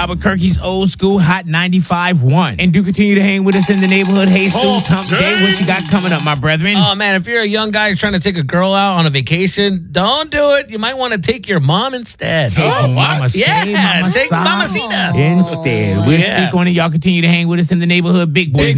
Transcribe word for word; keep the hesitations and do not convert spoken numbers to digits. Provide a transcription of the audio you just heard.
Albuquerque's old school Hot ninety-five point one. And do continue to hang with us in the neighborhood. Hey, Jesus Hump Day. What you got coming up, my brethren? Oh, man, if you're a young guy trying to take a girl out on a vacation, don't do it. You might want to take your mom instead. Take oh, mama yeah, mama take mamacita. Instead. We'll yeah. speak on it. Y'all continue to hang with us in the neighborhood. Big boys. Big